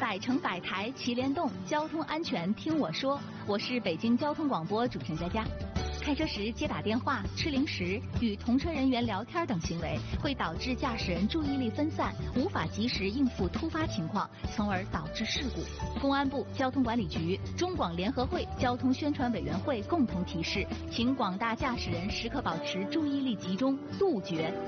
百城百台齐联动，交通安全听我说。我是北京交通广播主持人佳佳。开车时接打电话、吃零食、与同车人员聊天等行为，会导致驾驶人注意力分散，无法及时应付突发情况，从而导致事故。公安部交通管理局、中广联合会交通宣传委员会共同提示，请广大驾驶人时刻保持注意力集中，杜绝